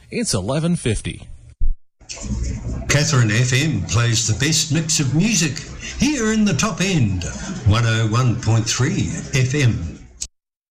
It's 11:50. Catherine FM plays the best mix of music here in the top end, 101.3 FM.